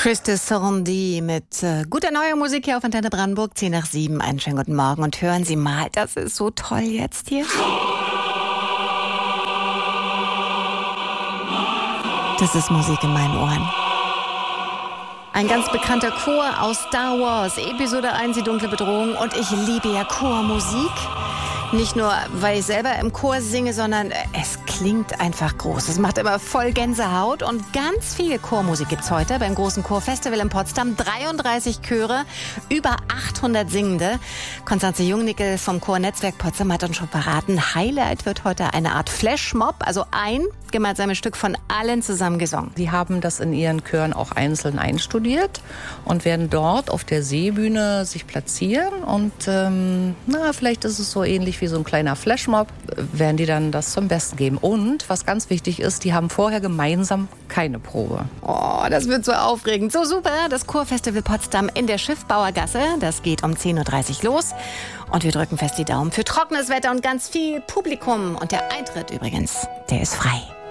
Christus Sorndi mit guter neuer Musik hier auf Antenne Brandenburg, 10 nach 7. Einen schönen guten Morgen und hören Sie mal, das ist so toll jetzt hier. Das ist Musik in meinen Ohren. Ein ganz bekannter Chor aus Star Wars, Episode 1, die dunkle Bedrohung. Und ich liebe ja Chormusik. Nicht nur, weil ich selber im Chor singe, sondern es klingt einfach groß. Es macht immer voll Gänsehaut. Und ganz viel Chormusik gibt's heute beim großen Chorfestival in Potsdam. 33 Chöre, über 800 Singende. Konstanze Jungnickel vom Chornetzwerk Potsdam hat uns schon verraten, Highlight wird heute eine Art Flashmob, also ein gemeinsames Stück von allen zusammen gesungen. Sie haben das in ihren Chören auch einzeln einstudiert und werden dort auf der Seebühne sich platzieren. Und vielleicht ist es so ähnlich wie so ein kleiner Flashmob, werden die dann das zum Besten geben. Und was ganz wichtig ist, die haben vorher gemeinsam keine Probe. Oh, das wird so aufregend, so super. Das Chorfestival Potsdam in der Schiffbauergasse, das geht um 10.30 Uhr los. Und wir drücken fest die Daumen für trockenes Wetter und ganz viel Publikum. Und der Eintritt übrigens, der ist frei.